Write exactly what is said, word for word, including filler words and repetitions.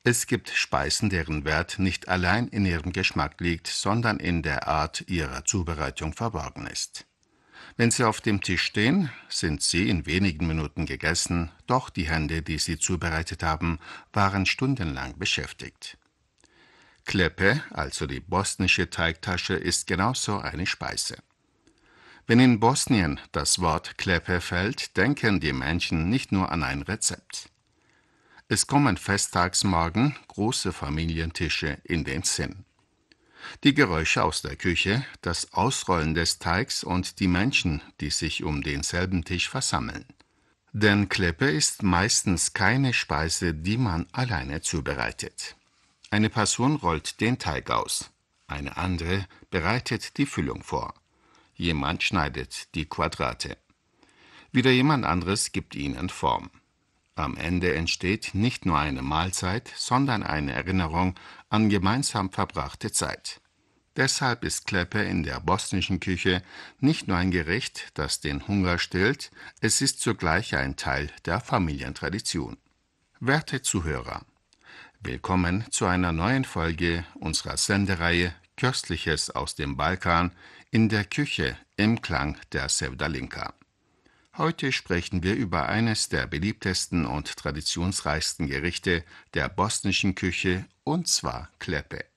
Es gibt Speisen, deren Wert nicht allein in ihrem Geschmack liegt, sondern in der Art ihrer Zubereitung verborgen ist. Wenn sie auf dem Tisch stehen, sind sie in wenigen Minuten gegessen, doch die Hände, die sie zubereitet haben, waren stundenlang beschäftigt. Klepe, also die bosnische Teigtasche, ist genauso eine Speise. Wenn in Bosnien das Wort Klepe fällt, denken die Menschen nicht nur an ein Rezept. Es kommen Festtagsmorgen, große Familientische in den Sinn. Die Geräusche aus der Küche, das Ausrollen des Teigs und die Menschen, die sich um denselben Tisch versammeln. Denn Klepe ist meistens keine Speise, die man alleine zubereitet. Eine Person rollt den Teig aus, eine andere bereitet die Füllung vor. Jemand schneidet die Quadrate. Wieder jemand anderes gibt ihnen Form. Am Ende entsteht nicht nur eine Mahlzeit, sondern eine Erinnerung an gemeinsam verbrachte Zeit. Deshalb ist Klepe in der bosnischen Küche nicht nur ein Gericht, das den Hunger stillt, es ist zugleich ein Teil der Familientradition. Werte Zuhörer, willkommen zu einer neuen Folge unserer Sendereihe Köstliches aus dem Balkan in der Küche im Klang der Sevdalinka. Heute sprechen wir über eines der beliebtesten und traditionsreichsten Gerichte der bosnischen Küche, und zwar Klepe.